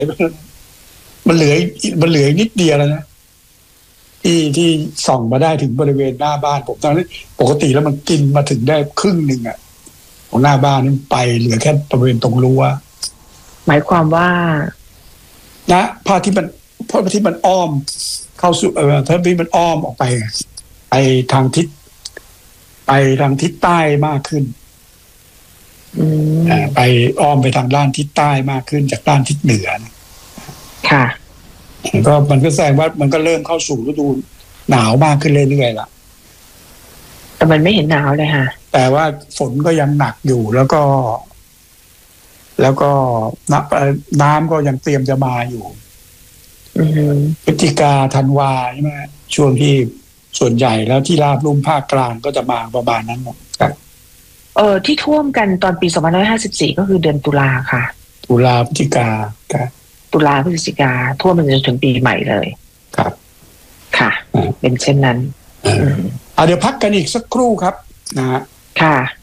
มันเหลือนิดเดียวแล้วนะที่ส่องมาได้ถึงบริเวณหน้าบ้านผมตอนนี้ปกติแล้วมันกินมาถึงได้ครึ่งหนึ่งอ่ะของหน้าบ้านนี่ไปเหลือแค่บริเวณตรงรั้วหมายความว่านะภาพที่มันอ้อมเข้าสู่ถ้าที่มันอ้อมออกไปทางทิศใต้มากขึ้นไปอ้อมไปทางด้านทิศใต้มากขึ้นจากด้านทิศเหนือค่ะก็มันก็แสดงว่ามันก็เริ่มเข้าสู่ฤดูหนาวมากขึ้นเรื่อยๆละแต่มันไม่เห็นหนาวเลยค่ะแต่ว่าฝนก็ยังหนักอยู่แล้วก็น้ำก็ยังเตรียมจะมาอยู่พฤศจิกาธันวาใช่ไหมช่วงที่ส่วนใหญ่แล้วที่ราบลุ่มภาคกลางก็จะมาประมาณนั้นครับที่ท่วมกันตอนปี2554ก็คือเดือนตุลาค่ะตุลาพฤศจิกาตุลาพฤศจิกาท่วมมันจนถึงปีใหม่เลยครับค่ะเป็นเช่นนั้นเดี๋ยวพักกันอีกสักครู่ครับนะฮะค่ะ